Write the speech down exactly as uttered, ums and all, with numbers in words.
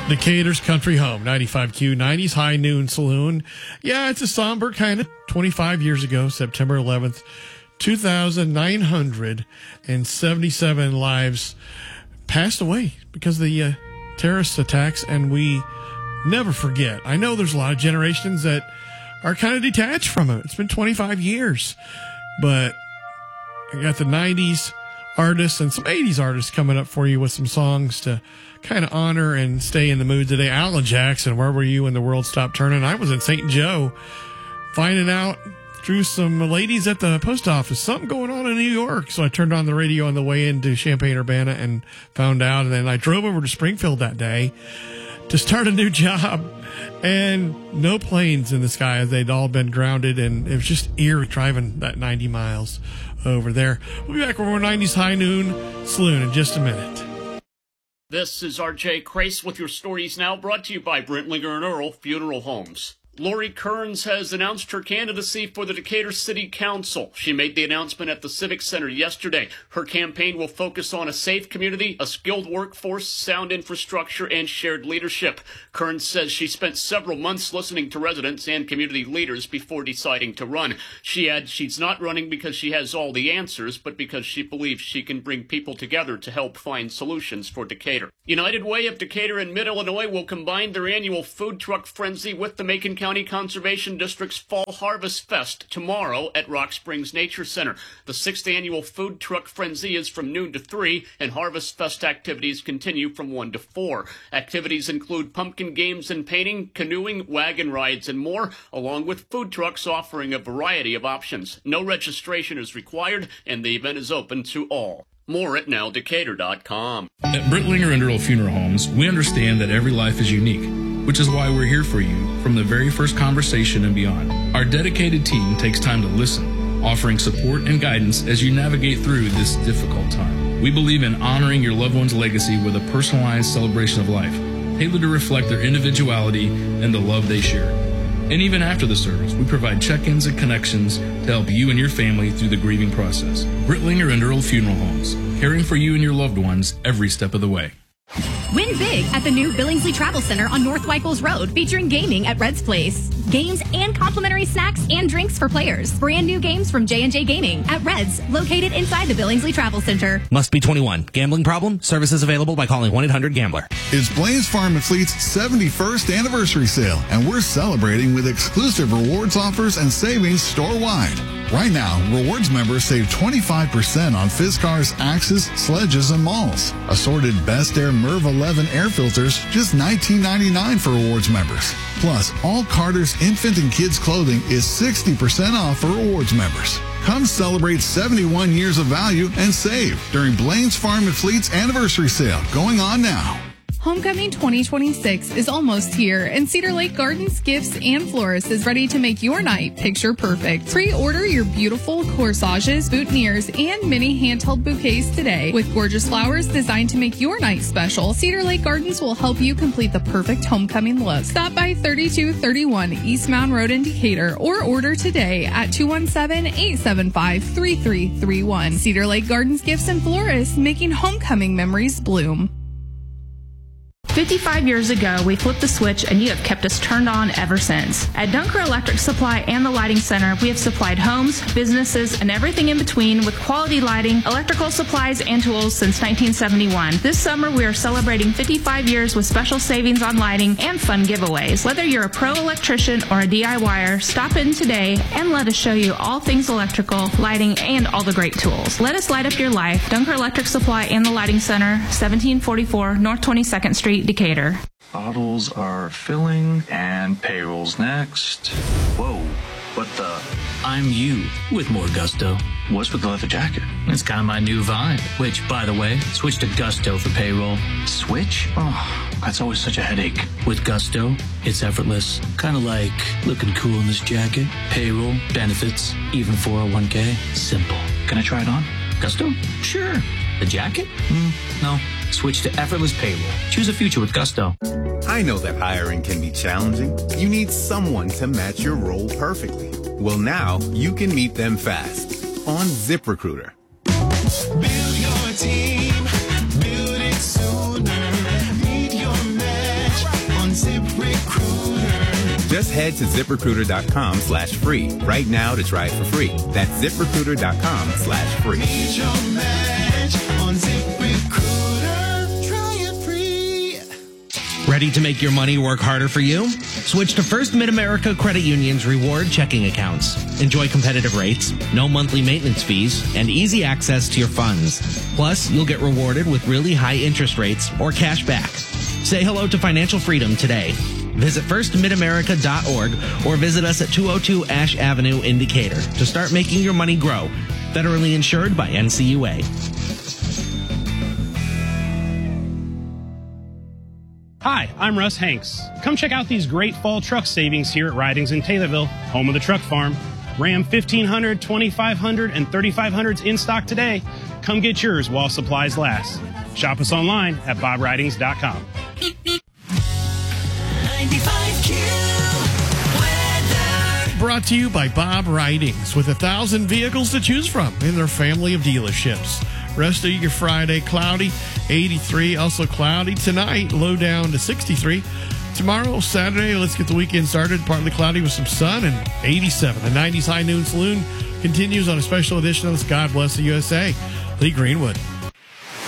Decatur's country home, ninety-five Q, nineties High Noon Saloon. Yeah, it's a somber kind of twenty-five years ago, September eleventh, two thousand nine hundred seventy-seven lives passed away because of the uh, terrorist attacks, and we never forget. I know there's a lot of generations that are kind of detached from it. It's been twenty-five years, but I got the nineties artists and some eighties artists coming up for you with some songs to kind of honor and stay in the mood today. Alan Jackson, Where Were You When the World Stopped Turning? I was in Saint Joe finding out through some ladies at the post office something going on in New York. So I turned on the radio on the way into Champaign-Urbana and found out. And then I drove over to Springfield that day to start a new job, and no planes in the sky. They'd all been grounded, and it was just eerie driving that ninety miles over there. We'll be back with more nineties High Noon Saloon in just a minute. This is R J Crace with your stories now, brought to you by Brentlinger and Earl Funeral Homes. Lori Kearns has announced her candidacy for the Decatur City Council. She made the announcement at the Civic Center yesterday. Her campaign will focus on a safe community, a skilled workforce, sound infrastructure, and shared leadership. Kearns says she spent several months listening to residents and community leaders before deciding to run. She adds she's not running because she has all the answers, but because she believes she can bring people together to help find solutions for Decatur. United Way of Decatur and Mid-Illinois will combine their annual food truck frenzy with the Macon County Conservation District's Fall Harvest Fest tomorrow at Rock Springs Nature Center. The sixth annual food truck frenzy is from noon to three, and Harvest Fest activities continue from one to four. Activities include pumpkin games and painting, canoeing, wagon rides, and more, along with food trucks offering a variety of options. No registration is required, and the event is open to all. More at now decatur dot com. At Brentlinger and Earl Funeral Homes, we understand that every life is unique, which is why we're here for you from the very first conversation and beyond. Our dedicated team takes time to listen, offering support and guidance as you navigate through this difficult time. We believe in honoring your loved one's legacy with a personalized celebration of life, tailored to reflect their individuality and the love they share. And even after the service, we provide check-ins and connections to help you and your family through the grieving process. Brentlinger and Earl Funeral Homes, caring for you and your loved ones every step of the way. Win big at the new Billingsley Travel Center on North Weichels Road, featuring gaming at Red's Place. Games and complimentary snacks and drinks for players. Brand new games from J and J Gaming at Red's, located inside the Billingsley Travel Center. Must be twenty-one. Gambling problem? Services available by calling one eight hundred gambler. It's Blaine Farm and Fleet's seventy-first anniversary sale, and we're celebrating with exclusive rewards offers and savings store-wide. Right now, rewards members save twenty-five percent on Fiskars, Axes, Sledges, and Malls. Assorted Best Air Merv eleven air filters, just nineteen ninety-nine for rewards members. Plus, all Carter's infant and kids clothing is sixty percent off for rewards members. Come celebrate seventy-one years of value and save during Blaine's Farm and Fleet's anniversary sale, going on now. Homecoming twenty twenty-six is almost here, and Cedar Lake Gardens, Gifts, and Florists is ready to make your night picture perfect. Pre-order your beautiful corsages, boutonnieres, and mini handheld bouquets today. With gorgeous flowers designed to make your night special, Cedar Lake Gardens will help you complete the perfect homecoming look. Stop by thirty-two thirty-one East Mound Road in Decatur, or order today at two one seven, eight seven five, three three three one. Cedar Lake Gardens, Gifts, and Florists, making homecoming memories bloom. fifty-five years ago, we flipped the switch and you have kept us turned on ever since. At Dunker Electric Supply and the Lighting Center, we have supplied homes, businesses, and everything in between with quality lighting, electrical supplies, and tools since nineteen seventy-one. This summer, we are celebrating fifty-five years with special savings on lighting and fun giveaways. Whether you're a pro electrician or a DIYer, stop in today and let us show you all things electrical, lighting, and all the great tools. Let us light up your life. Dunker Electric Supply and the Lighting Center, seventeen forty-four North twenty-second Street, Decatur. Bottles are filling and payroll's next. Whoa, what the? I'm you with more gusto. What's with the leather jacket? It's kind of my new vibe, which, by the way, switch to Gusto for payroll. Switch? Oh, that's always such a headache. With Gusto, it's effortless. Kind of like looking cool in this jacket. Payroll, benefits, even four oh one k. Simple. Can I try it on? Gusto? Sure. The jacket? Mm, no. Switch to effortless payroll. Choose a future with Gusto. I know that hiring can be challenging. You need someone to match your role perfectly. Well, now you can meet them fast on ZipRecruiter. Build your team. Build it sooner. Meet your match Just head to ZipRecruiter.com slash free right now to try it for free. That's ZipRecruiter.com slash free. Need your match on ZipRecruiter. Try it free. Ready to make your money work harder for you? Switch to First Mid-America Credit Union's reward checking accounts. Enjoy competitive rates, no monthly maintenance fees, and easy access to your funds. Plus, you'll get rewarded with really high interest rates or cash back. Say hello to financial freedom today. Visit first mid america dot org or visit us at two oh two Ash Avenue in Decatur to start making your money grow. Federally insured by N C U A. Hi, I'm Russ Hanks. Come check out these great fall truck savings here at Ridings in Taylorville, home of the truck farm. Ram fifteen hundred, twenty-five hundred, and thirty-five hundreds in stock today. Come get yours while supplies last. Shop us online at bob ridings dot com. ninety-five Q weather. Brought to you by Bob Ridings, with a thousand vehicles to choose from in their family of dealerships. Rest of your Friday, cloudy, eighty-three. Also cloudy tonight, low down to sixty-three. Tomorrow, Saturday, let's get the weekend started. Partly cloudy with some sun and eighty-seven. The nineties High Noon Saloon continues on a special edition of this God Bless the U S A. Lee Greenwood.